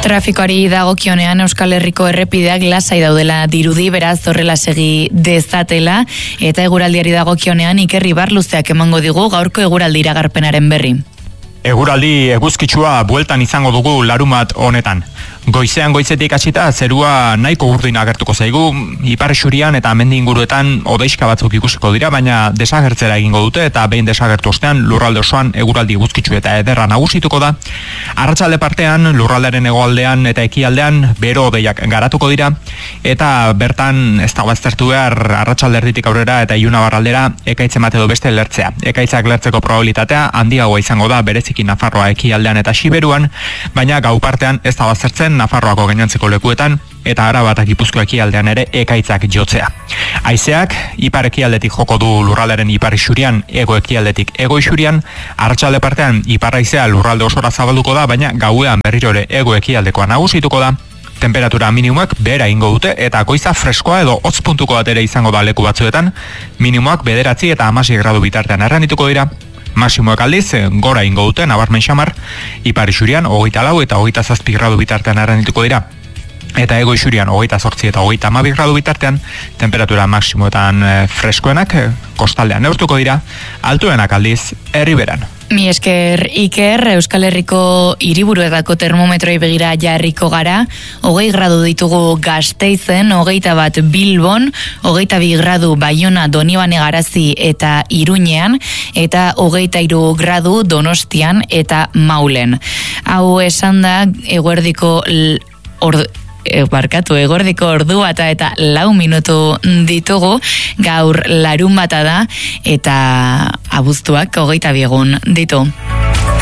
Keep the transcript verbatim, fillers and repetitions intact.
Trafikoari dagokionean Euskal Herriko errepideak lasai daudela dirudi, beraz horrela segi dezatela, eta eguraldiari dagokionean Iker Ibarluzeak emango digu gaurko eguraldi iragarpenaren berri. Eguraldi eguzkitsua bueltan izango dugu larumat honetan. Goizean goizetik hasita zerua nahiko urdin agertuko zaigu, ipar xurian eta mendi inguruetan hodeiska batzuk ikusiko dira, baina desagertzera egingo dute eta behin desagertu ostean lurralde osoan eguraldi eguzkitsu eta ederra nagusituko da. Arratsalde partean lurraldearen hegoaldean eta ekialdean bero hodeiak garatuko dira eta bertan ez dago aztertu behar arratsalde erditik aurrera eta ilunabarraldera ekaitz emate edo beste lertzea. Ekaitzak lertzeko probabilitatea handiagoa izango da bereziki Nafarroa ekialdean eta Siberuan, baina gau partean ez dago aztertzen Nafarroako gainontzeko lekuetan eta Araba eta Gipuzkoa ekialdean ere ekaitzak jotzea. Haizeak ipar ekialdetik joko du lurraldearen ipar isurian, ego ekialdetik ego isurian, arratsalde partean ipar haizea lurralde osora zabalduko da, baina gauean berriro ere ego ekialdekoa nagusituko da. Temperatura minimumak behera ingo dute eta goiza freskoa edo hotz puntuko bat ere izango da leku batzuetan, minimuak bederatzi eta hamasei gradu bitartean errandituko dira. Maximoak aldiz, gora ingo dute, nabarmen xamar, ipar isurian, hogeita lau eta hogeita zazpi gradu bitartean errandituko dira. Eta ego isurian, hogeita zortzi eta hogeita hamabi gradu bitartean, temperatura maximoetan freskoenak, kostaldean neurtuko dira, altuenak aldiz, herriberan. Mi esker Iker, Euskal Herriko hiriburuetako termometroi begira jarriko gara, hogei gradu ditugu Gasteizen, hogeita bat Bilbon, hogeita bi gradu Baiona, Donibane Garazi eta Iruñean, eta hogeita hiru gradu Donostian eta Maulen. Hau esan da, eguerdiko ordu... barkatu, egordiko ordu bata eta lau minutu ditugu, gaur larun bata da eta abuztuak hogeita bi egun ditu.